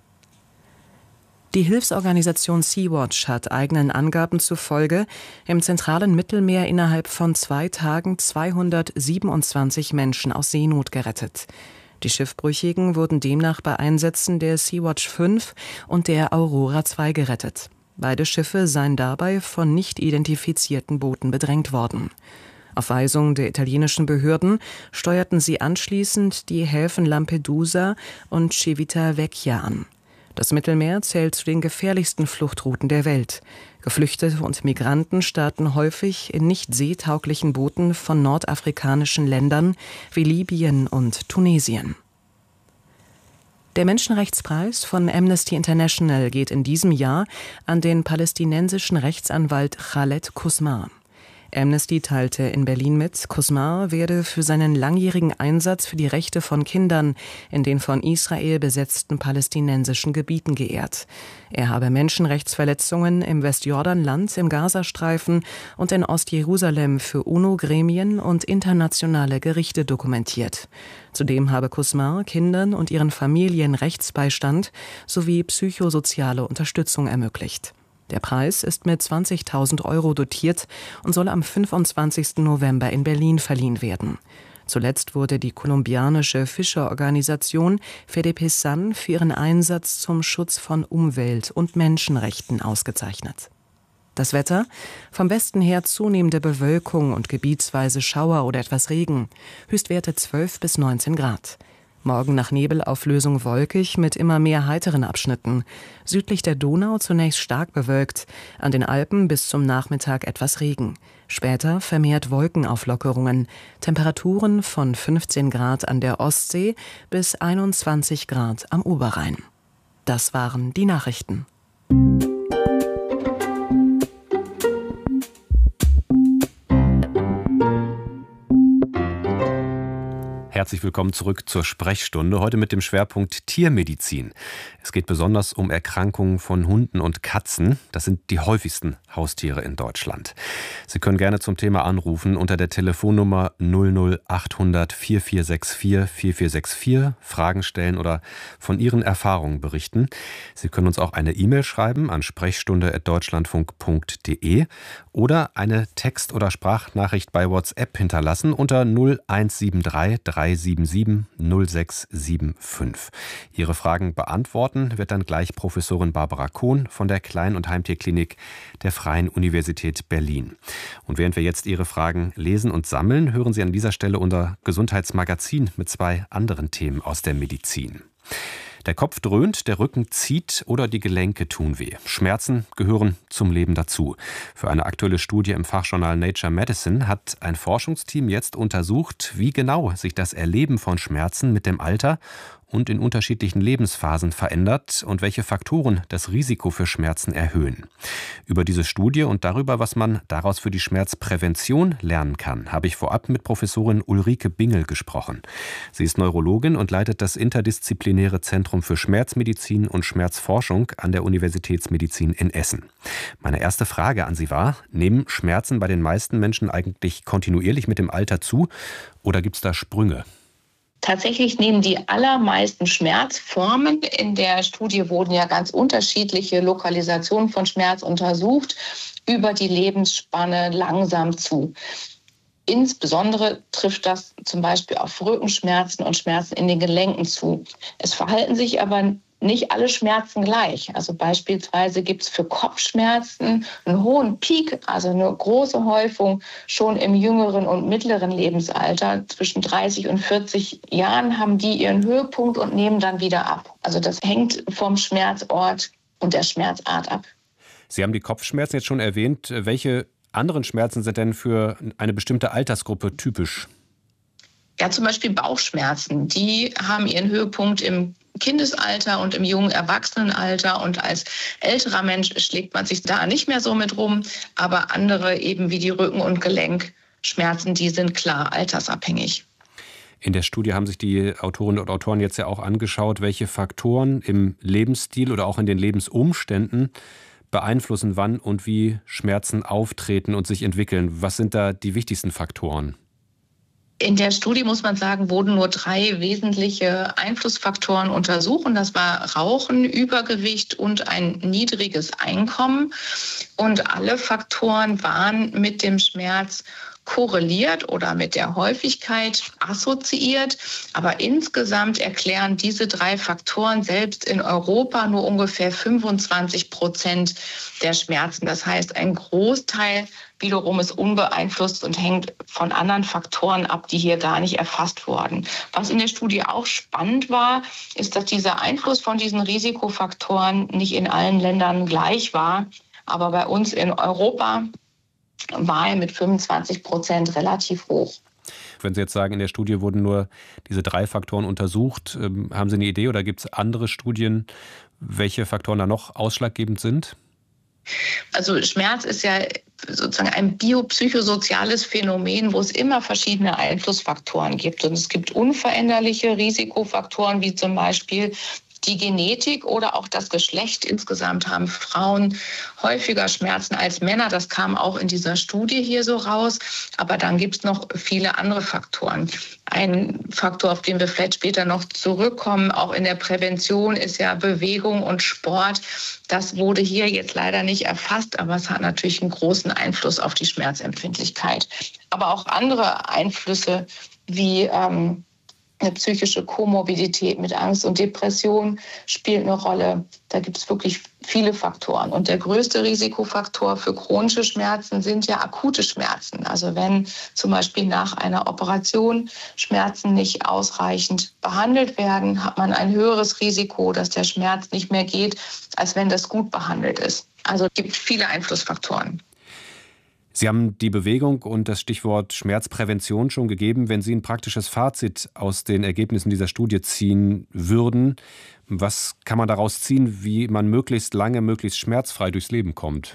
S2: Die Hilfsorganisation Sea-Watch hat eigenen Angaben zufolge im zentralen Mittelmeer innerhalb von 2 Tagen 227 Menschen aus Seenot gerettet. Die Schiffbrüchigen wurden demnach bei Einsätzen der Sea-Watch 5 und der Aurora 2 gerettet. Beide Schiffe seien dabei von nicht identifizierten Booten bedrängt worden. Auf Weisung der italienischen Behörden steuerten sie anschließend die Häfen Lampedusa und Civitavecchia an. Das Mittelmeer zählt zu den gefährlichsten Fluchtrouten der Welt. Geflüchtete und Migranten starten häufig in nicht seetauglichen Booten von nordafrikanischen Ländern wie Libyen und Tunesien. Der Menschenrechtspreis von Amnesty International geht in diesem Jahr an den palästinensischen Rechtsanwalt Khaled Qusmar. Amnesty teilte in Berlin mit, Qusmar werde für seinen langjährigen Einsatz für die Rechte von Kindern in den von Israel besetzten palästinensischen Gebieten geehrt. Er habe Menschenrechtsverletzungen im Westjordanland, im Gazastreifen und in Ostjerusalem für UNO-Gremien und internationale Gerichte dokumentiert. Zudem habe Qusmar Kindern und ihren Familien Rechtsbeistand sowie psychosoziale Unterstützung ermöglicht.
S7: Der Preis ist mit 20.000 € dotiert und soll am 25. November in Berlin verliehen werden. Zuletzt wurde die kolumbianische Fischerorganisation FEDEPESAN für ihren Einsatz zum Schutz von Umwelt- und Menschenrechten ausgezeichnet. Das Wetter? Vom Westen her zunehmende Bewölkung und gebietsweise Schauer oder etwas Regen. Höchstwerte 12 bis 19 Grad. Morgen nach Nebelauflösung wolkig mit immer mehr heiteren Abschnitten. Südlich der Donau zunächst stark bewölkt, an den Alpen bis zum Nachmittag etwas Regen. Später vermehrt Wolkenauflockerungen. Temperaturen von 15 Grad an der Ostsee bis 21 Grad am Oberrhein. Das waren die Nachrichten.
S4: Herzlich willkommen zurück zur Sprechstunde, heute mit dem Schwerpunkt Tiermedizin. Es geht besonders um Erkrankungen von Hunden und Katzen. Das sind die häufigsten Haustiere in Deutschland. Sie können gerne zum Thema anrufen unter der Telefonnummer 00800 4464 4464, Fragen stellen oder von Ihren Erfahrungen berichten. Sie können uns auch eine E-Mail schreiben an sprechstunde@deutschlandfunk.de oder eine Text- oder Sprachnachricht bei WhatsApp hinterlassen unter 0173 377 0675. Ihre Fragen beantworten wird dann gleich Professorin Barbara Kohn von der Klein- und Heimtierklinik der Freien Universität Berlin. Und während wir jetzt Ihre Fragen lesen und sammeln, hören Sie an dieser Stelle unser Gesundheitsmagazin mit 2 anderen Themen aus der Medizin. Der Kopf dröhnt, der Rücken zieht oder die Gelenke tun weh. Schmerzen gehören zum Leben dazu. Für eine aktuelle Studie im Fachjournal Nature Medicine hat ein Forschungsteam jetzt untersucht, wie genau sich das Erleben von Schmerzen mit dem Alter und in unterschiedlichen Lebensphasen verändert und welche Faktoren das Risiko für Schmerzen erhöhen. Über diese Studie und darüber, was man daraus für die Schmerzprävention lernen kann, habe ich vorab mit Professorin Ulrike Bingel gesprochen. Sie ist Neurologin und leitet das interdisziplinäre Zentrum für Schmerzmedizin und Schmerzforschung an der Universitätsmedizin in Essen. Meine erste Frage an Sie war: Nehmen Schmerzen bei den meisten Menschen eigentlich kontinuierlich mit dem Alter zu oder gibt es da Sprünge?
S8: Tatsächlich nehmen die allermeisten Schmerzformen, in der Studie wurden ja ganz unterschiedliche Lokalisationen von Schmerz untersucht, über die Lebensspanne langsam zu. Insbesondere trifft das zum Beispiel auf Rückenschmerzen und Schmerzen in den Gelenken zu. Es verhalten sich aber nicht alle Schmerzen gleich. Also beispielsweise gibt es für Kopfschmerzen einen hohen Peak, also eine große Häufung schon im jüngeren und mittleren Lebensalter. Zwischen 30 und 40 Jahren haben die ihren Höhepunkt und nehmen dann wieder ab. Also das hängt vom Schmerzort und der Schmerzart ab.
S4: Sie haben die Kopfschmerzen jetzt schon erwähnt. Welche anderen Schmerzen sind denn für eine bestimmte Altersgruppe typisch?
S8: Ja, zum Beispiel Bauchschmerzen. Die haben ihren Höhepunkt im Kindesalter und im jungen Erwachsenenalter, und als älterer Mensch schlägt man sich da nicht mehr so mit rum, aber andere eben wie die Rücken- und Gelenkschmerzen, die sind klar altersabhängig.
S4: In der Studie haben sich die Autorinnen und Autoren jetzt ja auch angeschaut, welche Faktoren im Lebensstil oder auch in den Lebensumständen beeinflussen, wann und wie Schmerzen auftreten und sich entwickeln. Was sind da die wichtigsten Faktoren?
S8: In der Studie, muss man sagen, wurden nur 3 wesentliche Einflussfaktoren untersucht. Das war Rauchen, Übergewicht und ein niedriges Einkommen. Und alle Faktoren waren mit dem Schmerz korreliert oder mit der Häufigkeit assoziiert. Aber insgesamt erklären diese 3 Faktoren selbst in Europa nur ungefähr 25% der Schmerzen. Das heißt, ein Großteil wiederum ist unbeeinflusst und hängt von anderen Faktoren ab, die hier gar nicht erfasst wurden. Was in der Studie auch spannend war, ist, dass dieser Einfluss von diesen Risikofaktoren nicht in allen Ländern gleich war. Aber bei uns in Europa war er mit 25% relativ hoch.
S4: Wenn Sie jetzt sagen, in der Studie wurden nur diese 3 Faktoren untersucht, haben Sie eine Idee oder gibt es andere Studien, welche Faktoren da noch ausschlaggebend sind?
S8: Also Schmerz ist ja sozusagen ein biopsychosoziales Phänomen, wo es immer verschiedene Einflussfaktoren gibt. Und es gibt unveränderliche Risikofaktoren, wie zum Beispiel die Genetik oder auch das Geschlecht. Insgesamt haben Frauen häufiger Schmerzen als Männer. Das kam auch in dieser Studie hier so raus. Aber dann gibt es noch viele andere Faktoren. Ein Faktor, auf den wir vielleicht später noch zurückkommen, auch in der Prävention, ist ja Bewegung und Sport. Das wurde hier jetzt leider nicht erfasst, aber es hat natürlich einen großen Einfluss auf die Schmerzempfindlichkeit. Aber auch andere Einflüsse wie eine psychische Komorbidität mit Angst und Depression spielt eine Rolle. Da gibt es wirklich viele Faktoren. Und der größte Risikofaktor für chronische Schmerzen sind ja akute Schmerzen. Also wenn zum Beispiel nach einer Operation Schmerzen nicht ausreichend behandelt werden, hat man ein höheres Risiko, dass der Schmerz nicht mehr geht, als wenn das gut behandelt ist. Also es gibt viele Einflussfaktoren.
S4: Sie haben die Bewegung und das Stichwort Schmerzprävention schon gegeben. Wenn Sie ein praktisches Fazit aus den Ergebnissen dieser Studie ziehen würden, was kann man daraus ziehen, wie man möglichst lange, möglichst schmerzfrei durchs Leben kommt?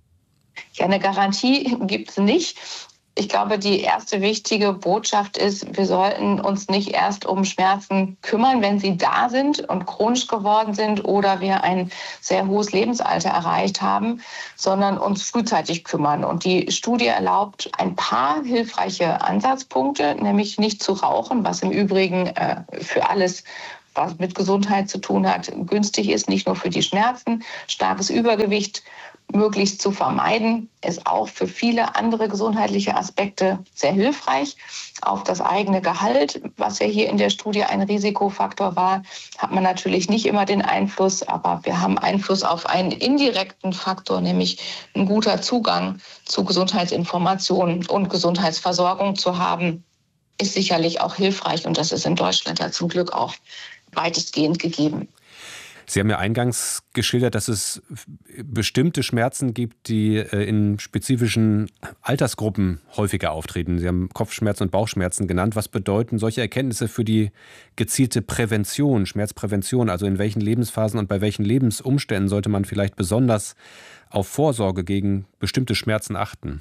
S8: Ja, eine Garantie gibt es nicht. Ich glaube, die erste wichtige Botschaft ist, wir sollten uns nicht erst um Schmerzen kümmern, wenn sie da sind und chronisch geworden sind oder wir ein sehr hohes Lebensalter erreicht haben, sondern uns frühzeitig kümmern. Und die Studie erlaubt ein paar hilfreiche Ansatzpunkte, nämlich nicht zu rauchen, was im Übrigen für alles, was mit Gesundheit zu tun hat, günstig ist, nicht nur für die Schmerzen. Starkes Übergewicht möglichst zu vermeiden, ist auch für viele andere gesundheitliche Aspekte sehr hilfreich. Auf das eigene Gehalt, was ja hier in der Studie ein Risikofaktor war, hat man natürlich nicht immer den Einfluss, aber wir haben Einfluss auf einen indirekten Faktor, nämlich ein guter Zugang zu Gesundheitsinformationen und Gesundheitsversorgung zu haben, ist sicherlich auch hilfreich und das ist in Deutschland ja zum Glück auch weitestgehend gegeben.
S4: Sie haben ja eingangs geschildert, dass es bestimmte Schmerzen gibt, die in spezifischen Altersgruppen häufiger auftreten. Sie haben Kopfschmerzen und Bauchschmerzen genannt. Was bedeuten solche Erkenntnisse für die gezielte Prävention, Schmerzprävention? Also in welchen Lebensphasen und bei welchen Lebensumständen sollte man vielleicht besonders auf Vorsorge gegen bestimmte Schmerzen achten?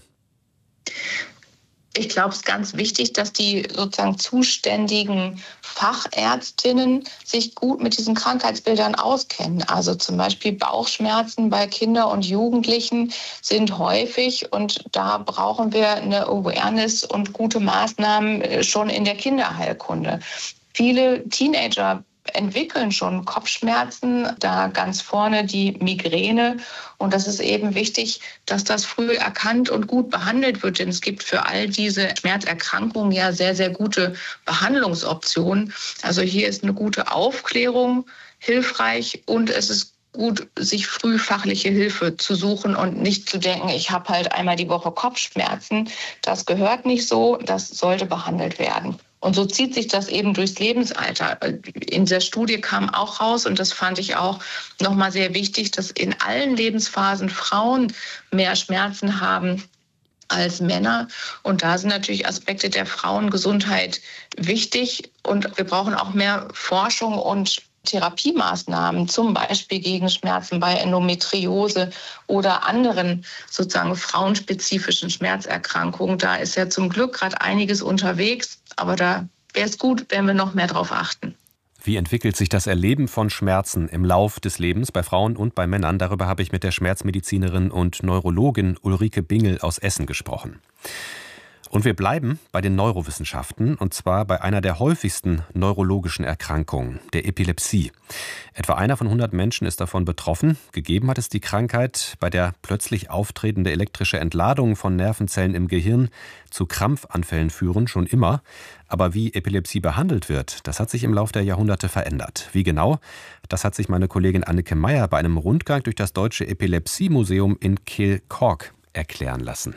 S8: Ich glaube, es ist ganz wichtig, dass die sozusagen zuständigen Fachärztinnen sich gut mit diesen Krankheitsbildern auskennen. Also zum Beispiel Bauchschmerzen bei Kindern und Jugendlichen sind häufig und da brauchen wir eine Awareness und gute Maßnahmen schon in der Kinderheilkunde. Viele Teenager entwickeln schon Kopfschmerzen, da ganz vorne die Migräne. Und das ist eben wichtig, dass das früh erkannt und gut behandelt wird. Denn es gibt für all diese Schmerzerkrankungen ja sehr, sehr gute Behandlungsoptionen. Also hier ist eine gute Aufklärung hilfreich und es ist gut, sich früh fachliche Hilfe zu suchen und nicht zu denken, ich habe halt einmal die Woche Kopfschmerzen. Das gehört nicht so, das sollte behandelt werden. Und so zieht sich das eben durchs Lebensalter. In der Studie kam auch raus, und das fand ich auch nochmal sehr wichtig, dass in allen Lebensphasen Frauen mehr Schmerzen haben als Männer. Und da sind natürlich Aspekte der Frauengesundheit wichtig. Und wir brauchen auch mehr Forschung und Therapiemaßnahmen, zum Beispiel gegen Schmerzen bei Endometriose oder anderen sozusagen frauenspezifischen Schmerzerkrankungen. Da ist ja zum Glück gerade einiges unterwegs, aber da wäre es gut, wenn wir noch mehr drauf achten.
S4: Wie entwickelt sich das Erleben von Schmerzen im Lauf des Lebens bei Frauen und bei Männern? Darüber habe ich mit der Schmerzmedizinerin und Neurologin Ulrike Bingel aus Essen gesprochen. Und wir bleiben bei den Neurowissenschaften, und zwar bei einer der häufigsten neurologischen Erkrankungen, der Epilepsie. Etwa einer von 100 Menschen ist davon betroffen. Gegeben hat es die Krankheit, bei der plötzlich auftretende elektrische Entladungen von Nervenzellen im Gehirn zu Krampfanfällen führen, schon immer. Aber wie Epilepsie behandelt wird, das hat sich im Laufe der Jahrhunderte verändert. Wie genau? Das hat sich meine Kollegin Anneke Meyer bei einem Rundgang durch das Deutsche Epilepsie-Museum in Kehl-Kork erklären lassen.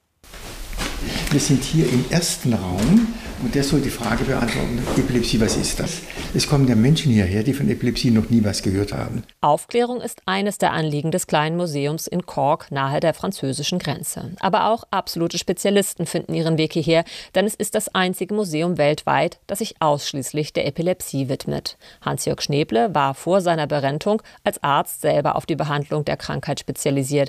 S9: Wir sind hier im ersten Raum und der soll die Frage beantworten, Epilepsie, was ist das? Es kommen ja Menschen hierher, die von Epilepsie noch nie was gehört haben.
S10: Aufklärung ist eines der Anliegen des kleinen Museums in Cork, nahe der französischen Grenze. Aber auch absolute Spezialisten finden ihren Weg hierher, denn es ist das einzige Museum weltweit, das sich ausschließlich der Epilepsie widmet. Hans-Jörg Schneeble war vor seiner Berentung als Arzt selber auf die Behandlung der Krankheit spezialisiert.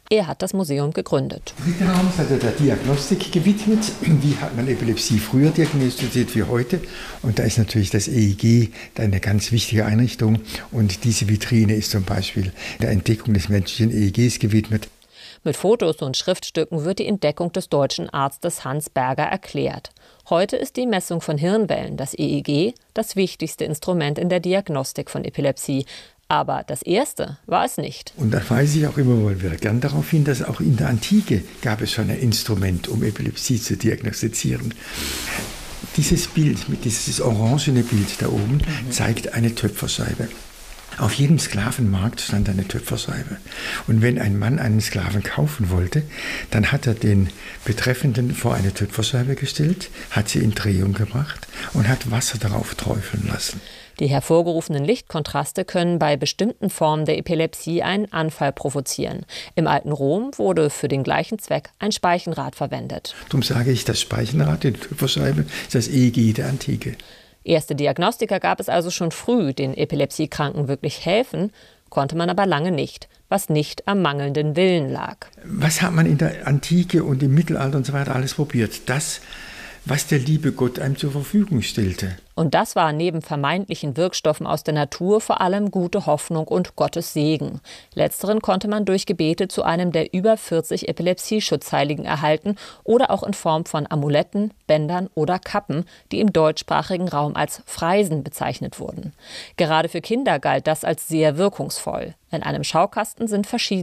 S10: Er hat das Museum gegründet.
S9: Der dritte Raum ist also der Diagnostik gewidmet. Wie hat man Epilepsie früher diagnostiziert wie heute? Und da ist natürlich das EEG eine ganz wichtige Einrichtung. Und diese Vitrine ist zum Beispiel der Entdeckung des menschlichen EEGs gewidmet.
S10: Mit Fotos und Schriftstücken wird die Entdeckung des deutschen Arztes Hans Berger erklärt. Heute ist die Messung von Hirnwellen, das EEG, das wichtigste Instrument in der Diagnostik von Epilepsie. Aber das erste war es nicht.
S9: Und da weise ich auch immer mal wieder gern darauf hin, dass auch in der Antike gab es schon ein Instrument, um Epilepsie zu diagnostizieren. Dieses Bild, dieses orangene Bild da oben, zeigt eine Töpferscheibe. Auf jedem Sklavenmarkt stand eine Töpferscheibe. Und wenn ein Mann einen Sklaven kaufen wollte, dann hat er den Betreffenden vor eine Töpferscheibe gestellt, hat sie in Drehung gebracht und hat Wasser darauf träufeln lassen.
S10: Die hervorgerufenen Lichtkontraste können bei bestimmten Formen der Epilepsie einen Anfall provozieren. Im alten Rom wurde für den gleichen Zweck ein Speichenrad verwendet.
S9: Darum sage ich, das Speichenrad, die Töpferscheibe, ist das EEG der Antike.
S10: Erste Diagnostiker gab es also schon früh, den Epilepsiekranken wirklich helfen, konnte man aber lange nicht, was nicht am mangelnden Willen lag.
S9: Was hat man in der Antike und im Mittelalter und so weiter alles probiert? Das, was der liebe Gott einem zur Verfügung stellte.
S10: Und das war neben vermeintlichen Wirkstoffen aus der Natur vor allem gute Hoffnung und Gottes Segen. Letzteren konnte man durch Gebete zu einem der über 40 Epilepsieschutzheiligen erhalten oder auch in Form von Amuletten, Bändern oder Kappen, die im deutschsprachigen Raum als Freisen bezeichnet wurden. Gerade für Kinder galt das als sehr wirkungsvoll. In einem Schaukasten sind verschiedene